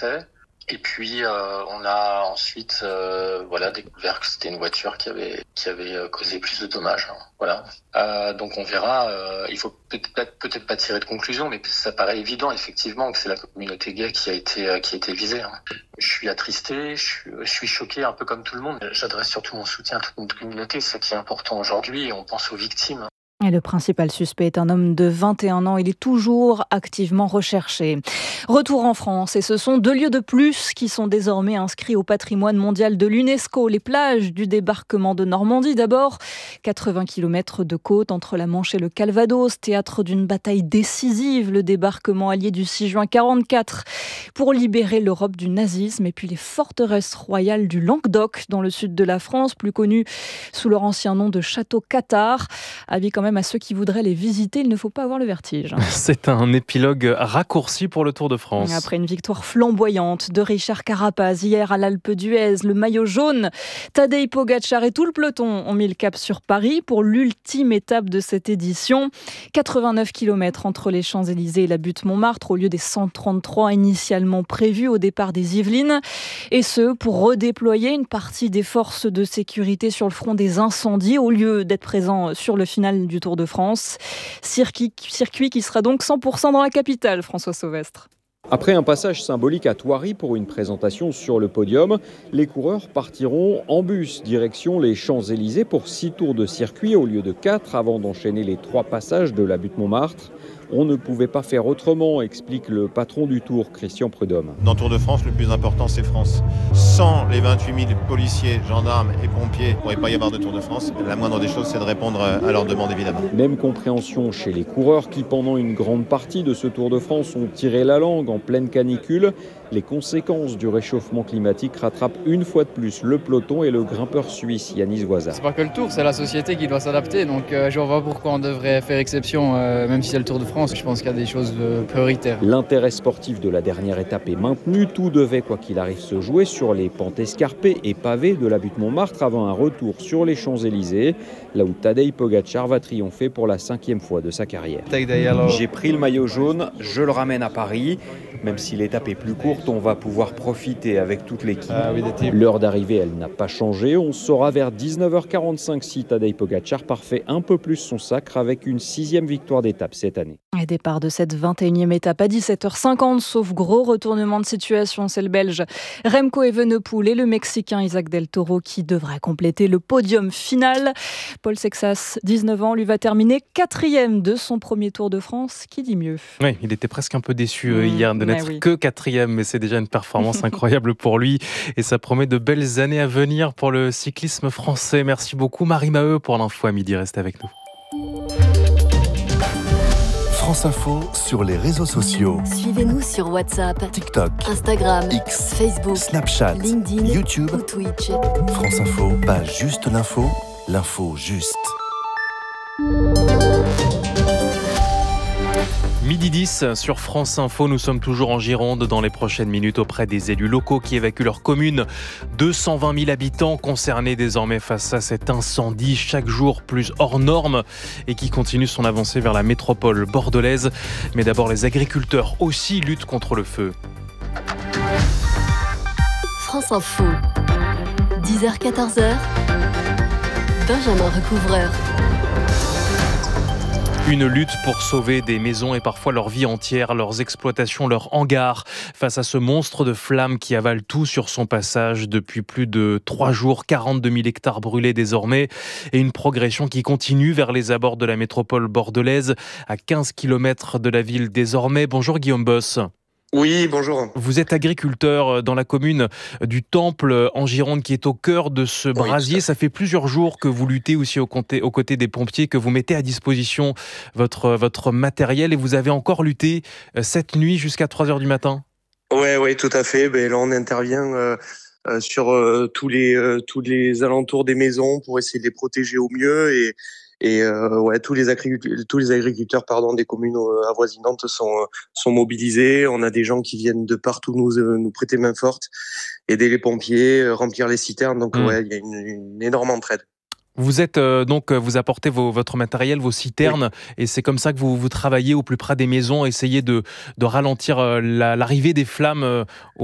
français. Et puis on a ensuite découvert que c'était une voiture qui avait causé plus de dommages. Voilà. Donc on verra. Il faut peut-être pas tirer de conclusion, mais ça paraît évident effectivement que c'est la communauté gay qui a été visée. Je suis attristé, je suis choqué un peu comme tout le monde. J'adresse surtout mon soutien à toute notre communauté, c'est ce qui est important aujourd'hui. On pense aux victimes. Et le principal suspect est un homme de 21 ans. Il est toujours activement recherché. Retour en France, et ce sont 2 lieux de plus qui sont désormais inscrits au patrimoine mondial de l'UNESCO. Les plages du débarquement de Normandie d'abord. 80 km de côte entre la Manche et le Calvados, théâtre d'une bataille décisive, le débarquement allié du 6 juin 1944 pour libérer l'Europe du nazisme. Et puis les forteresses royales du Languedoc dans le sud de la France, plus connues sous leur ancien nom de Château Cathare. Avis quand même à ceux qui voudraient les visiter, il ne faut pas avoir le vertige. C'est un épilogue raccourci pour le Tour de France. Après une victoire flamboyante de Richard Carapaz hier à l'Alpe d'Huez, le maillot jaune, Tadej Pogačar et tout le peloton ont mis le cap sur Paris pour l'ultime étape de cette édition. 89 km entre les Champs-Élysées et la butte Montmartre au lieu des 133 initialement prévus au départ des Yvelines. Et ce, pour redéployer une partie des forces de sécurité sur le front des incendies au lieu d'être présent sur le final du Tour de France. Circuit qui sera donc 100% dans la capitale, François Sauvestre. Après un passage symbolique à Thoiry pour une présentation sur le podium, les coureurs partiront en bus direction les Champs-Élysées pour 6 tours de circuit au lieu de 4 avant d'enchaîner les 3 passages de la butte Montmartre. On ne pouvait pas faire autrement, explique le patron du Tour, Christian Prudhomme. Dans le Tour de France, le plus important, c'est France. Sans les 28 000 policiers, gendarmes et pompiers, il ne pourrait pas y avoir de Tour de France. La moindre des choses, c'est de répondre à leurs demandes, évidemment. Même compréhension chez les coureurs qui, pendant une grande partie de ce Tour de France, ont tiré la langue en pleine canicule. Les conséquences du réchauffement climatique rattrapent une fois de plus le peloton et le grimpeur suisse Yanis Voisa. C'est pas que le Tour, c'est la société qui doit s'adapter. Donc je vois pas pourquoi on devrait faire exception, même si c'est le Tour de France. Je pense qu'il y a des choses prioritaires. L'intérêt sportif de la dernière étape est maintenu. Tout devait, quoi qu'il arrive, se jouer sur les pentes escarpées et pavées de la butte Montmartre avant un retour sur les Champs-Élysées, là où Tadej Pogačar va triompher pour la 5e fois de sa carrière. J'ai pris le maillot jaune, je le ramène à Paris. Même si l'étape est plus courte, on va pouvoir profiter avec toute l'équipe. L'heure d'arrivée, elle n'a pas changé. On saura vers 19h45 si Tadej Pogačar parfait un peu plus son sacre avec une 6e victoire d'étape cette année. Et départ de cette 21e étape à 17h50, sauf gros retournement de situation, c'est le Belge Remco Evenepoel et le Mexicain Isaac Del Toro qui devrait compléter le podium final. Paul Sexas, 19 ans, lui va terminer 4e de son premier Tour de France. Qui dit mieux ? Oui, il était presque un peu déçu hier de n'être que 4e, mais c'est déjà une performance incroyable pour lui et ça promet de belles années à venir pour le cyclisme français. Merci beaucoup Marie Maheu pour l'info à midi, restez avec nous. France Info sur les réseaux sociaux. Suivez-nous sur WhatsApp, TikTok, Instagram, X, Facebook, Snapchat, LinkedIn, YouTube ou Twitch. France Info, pas juste l'info, l'info juste. Midi 10 sur France Info, nous sommes toujours en Gironde dans les prochaines minutes auprès des élus locaux qui évacuent leur commune. 220 000 habitants concernés désormais face à cet incendie chaque jour plus hors norme et qui continue son avancée vers la métropole bordelaise. Mais d'abord, les agriculteurs aussi luttent contre le feu. France Info, 10h-14h, Benjamin Recouvreur. Une lutte pour sauver des maisons et parfois leur vie entière, leurs exploitations, leurs hangars, face à ce monstre de flammes qui avale tout sur son passage depuis plus de 3 jours, 42 000 hectares brûlés désormais, et une progression qui continue vers les abords de la métropole bordelaise, à 15 km de la ville désormais. Bonjour Guillaume Boss. Oui, bonjour. Vous êtes agriculteur dans la commune du Temple en Gironde qui est au cœur de ce brasier. Ça fait plusieurs jours que vous luttez aussi aux côtés des pompiers, que vous mettez à disposition votre matériel et vous avez encore lutté cette nuit jusqu'à 3h du matin. Oui, tout à fait. Là, on intervient sur tous les alentours des maisons pour essayer de les protéger au mieux et tous les agriculteurs des communes avoisinantes sont mobilisés. On a des gens qui viennent de partout nous prêter main forte, aider les pompiers, remplir les citernes. Donc il y a une énorme entraide. Vous êtes vous apportez votre matériel, vos citernes, et c'est comme ça que vous travaillez au plus près des maisons, essayez de ralentir l'arrivée des flammes